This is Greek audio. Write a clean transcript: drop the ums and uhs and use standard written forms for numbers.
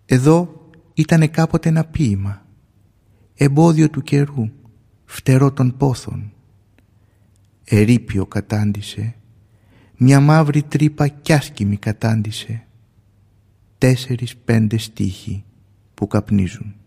Εδώ ήτανε κάποτε ένα ποίημα, εμπόδιο του καιρού, φτερό των πόθων. Ερείπιο κατάντησε, μια μαύρη τρύπα κι άσκημη κατάντησε, 4-5 στίχοι που καπνίζουν.